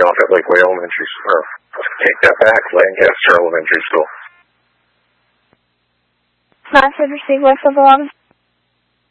off at Lakeway Elementary School. Take that back, Lancaster Elementary School. Massive receive West of the